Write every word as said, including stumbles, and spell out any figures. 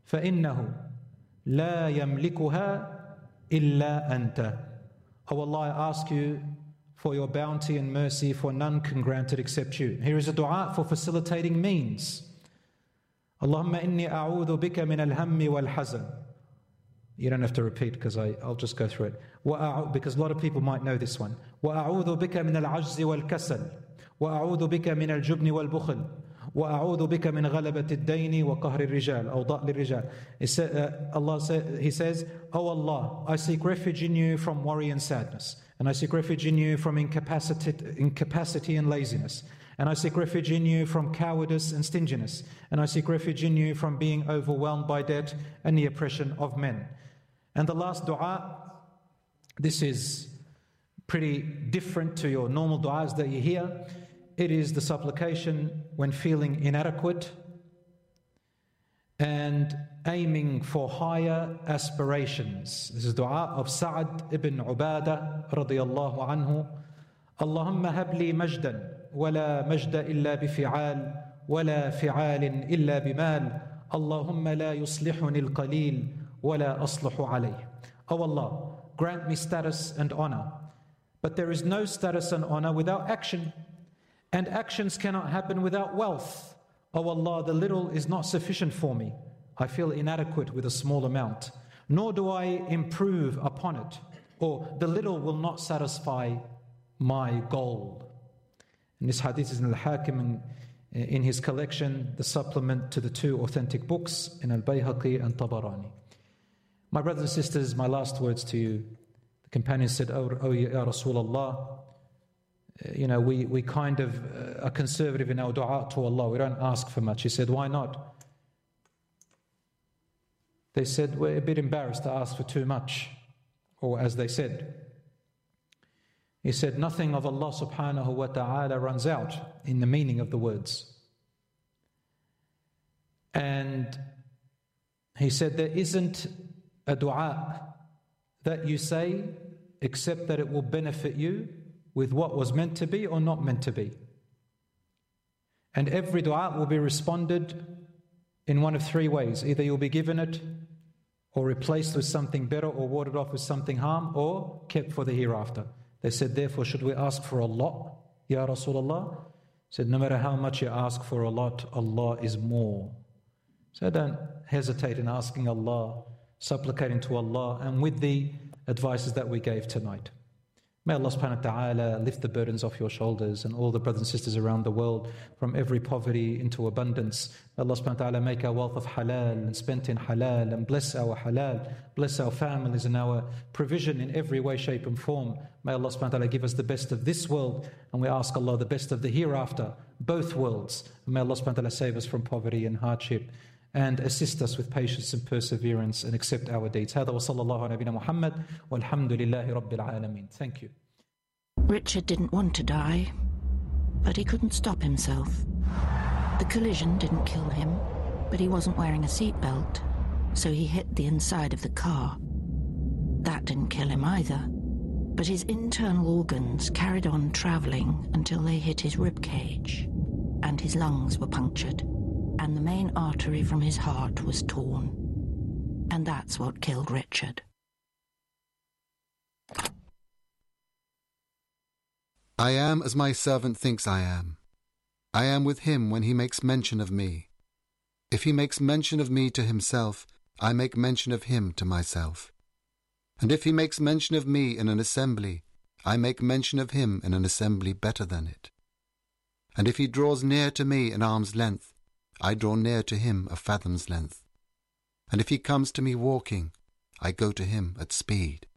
فإنه لا يملكها إلا أنت. O Allah, I ask you for your bounty and mercy, for none can grant it except you. Here is a dua for facilitating means. Allahumma inni a'udhu bika min al-hammi wal-hazan. You don't have to repeat because I'll just go through it. Because a lot of people might know this one. وَأَعُوذُ بِكَ مِنَ الْعَجْزِ وَالْكَسَلِ وَأَعُوذُ بِكَ مِنَ الْجُبْنِ وَالْبُخْلِ وَأَعُوذُ بِكَ مِنْ غَلَبَةِ الدَّيْنِ وَقَهْرِ الرِّجَالِ أو ضَأْلِ الرِّجَالِ. Allah said, He says, O Allah, I seek refuge in you from worry and sadness. And I seek refuge in you from incapacity, incapacity and laziness. And I seek refuge in you from cowardice and stinginess. And I seek refuge in you from being overwhelmed by debt and the oppression of men. And the last dua, this is pretty different to your normal duas that you hear. It is the supplication when feeling inadequate and aiming for higher aspirations. This is dua of Sa'ad ibn Ubadah radiyallahu anhu. Allahumma habli majdan wala majda illa bifi'al wala fi'al illa bimal. Allahumma la yuslihuni al-qalil wala asluhu alayh. O Allah, grant me status and honor. But there is no status and honor without action. And actions cannot happen without wealth. O Allah, the little is not sufficient for me. I feel inadequate with a small amount. Nor do I improve upon it. Or the little will not satisfy my goal. And this hadith is in Al-Hakim in, in his collection, the supplement to the two authentic books in Al-Bayhaqi and Tabarani. My brothers and sisters, my last words to you. The companion said, Oh, oh Ya Rasulullah, you know, we, we kind of uh, are conservative in our dua to Allah. We don't ask for much. He said, why not? They said, we're a bit embarrassed to ask for too much. Or as they said. He said, nothing of Allah subhanahu wa ta'ala runs out in the meaning of the words. And he said, there isn't a dua that you say except that it will benefit you with what was meant to be or not meant to be. And every dua will be responded in one of three ways. Either you'll be given it, or replaced with something better, or warded off with something harm, or kept for the hereafter. They said, therefore, should we ask for a lot, Ya Rasulullah? He said, no matter how much you ask for a lot, Allah is more. So don't hesitate in asking Allah, supplicating to Allah, and with the advices that we gave tonight. May Allah subhanahu wa ta'ala lift the burdens off your shoulders and all the brothers and sisters around the world from every poverty into abundance. May Allah subhanahu wa ta'ala make our wealth of halal and spent in halal and bless our halal, bless our families and our provision in every way, shape and form. May Allah subhanahu wa ta'ala give us the best of this world, and we ask Allah the best of the hereafter, both worlds. And may Allah subhanahu wa ta'ala save us from poverty and hardship, and assist us with patience and perseverance, and accept our deeds. هذا وصلى الله على نبينا محمد والحمد لله رب العالمين. Thank you. Richard didn't want to die, but he couldn't stop himself. The collision didn't kill him, but he wasn't wearing a seatbelt, so he hit the inside of the car. That didn't kill him either, but his internal organs carried on travelling until they hit his rib cage, and his lungs were punctured. And the main artery from his heart was torn. And that's what killed Richard. I am as my servant thinks I am. I am with him when he makes mention of me. If he makes mention of me to himself, I make mention of him to myself. And if he makes mention of me in an assembly, I make mention of him in an assembly better than it. And if he draws near to me an arm's length, I draw near to him a fathom's length. And if he comes to me walking, I go to him at speed.